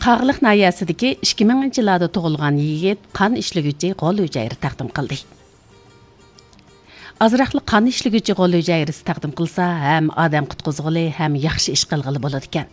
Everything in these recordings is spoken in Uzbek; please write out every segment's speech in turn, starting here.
Qağlıq nayəsidəki 2000-ci illərdə doğulğan yigit qan işləyücü qol hücəyri təqdim qıldı. Azraqlı qan işləyücü qol hücəyrisi təqdim qılsa, həm adam qutquzğılı, həm yaxşı iş qılğılı болады ekan.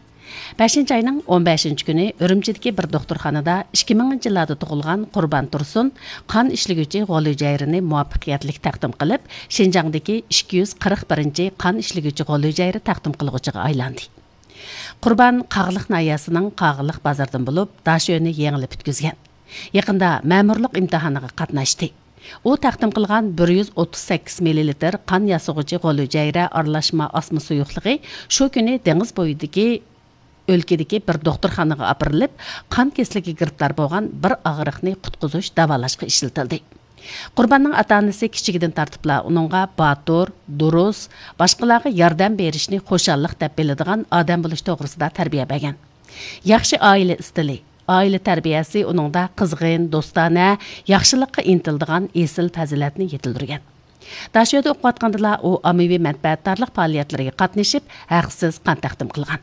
5 ayının 15 günü Ürümçidəki bir doktorxanada 2000-ci illərdə doğulğan Qurban Tursun qan işləyücü qol hücəyrini muvaffəqiyyətli təqdim qılıb, Şinjan'dakı 241-ci qan işləyücü qol hücəyri təqdim qılğıcığa aylandı. Qurban Qağlıq nayəsinin Qağlıq bazardan bulub, daş yönü yengilib bitkizgan. Yaqında ma'murluq imtihaniga qatnashdi. U taqdim qilgan 138 ml qan yasug'uchi qo'l hujayra aralashma osma suyuqligi shu kuni dengiz bo'yidagi o'lkadagi bir doktorxonaga opirilib, qon kesligi giribdor bo'lgan bir og'riqni qutqizish davolashga ishlatildi. Qurbanning ota-onasi kichigidan tartibla uningga batur, durus, boshqalarga yordam berishni xo'shallik deb biladigan odam bo'lish to'g'risida tarbiya bergan. Yaxshi oila istili, oila tarbiyasi uningda qizg'in, do'stona, yaxshilikqa intiladigan esil fazilatni yetildirgan. Dashoda o'qiyotganda u ommaviy manfaatdorlik faoliyatlariga qatnashib, haqsiz qon taqdim qilgan.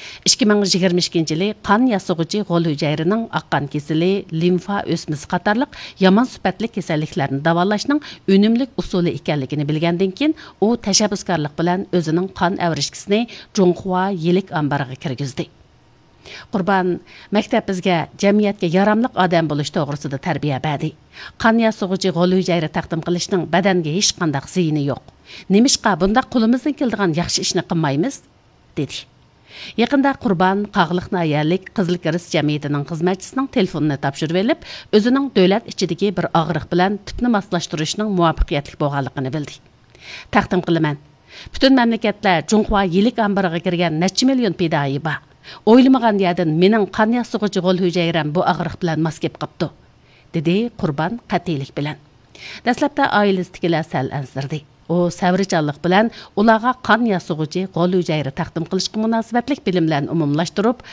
2022 yılı qan yasug'uchi qo'l hujayrining oqqan kesili, limfa o'smisi qatorliq yomon sifatli kasalliklarni davolashning unumlik usuli ekanligini bilgandan keyin u tashabbuskorlik bilan o'zining qon avrishkisini Junhua yilik ambariga kirgizdi. Qurban maktab bizga jamiyatga yaramliq odam bo'lish to'g'risida tarbiya berdi. Qan yasug'uchi qo'l hujayri taqdim qilishning badanga hech qanday ziyini yo'q. Nemishqa bunda qo'limizdan keladigan yaxshi ishni qilmaymiz, dedi. Yaqında Qurban Qağlıq nayalik Qizil Kiris jamiyatining xizmatchisining telefonini topshirib olib, o'zining davlat ichidagi bir og'riq bilan tipni moslashtirishning muvaffaqiyatli bo'lganligini bildi. Taqdim qilaman. Butun mamlakatlar Junhua yilik ambariga kirgan necha million fidoyi bor. O'ylamagan yerdan mening qon yasug'uchi qo'l hujayram bu og'riq bilan mos kelib qopti, dedi Qurban qat'iylik bilan. Dastlabda oilasidagilar sal ansirdi. O savrichanlik bilan ularga qon yasug'uchi qo'l hujayri taqdim qilishga munosabatlik bilimlarni umumlashtirib,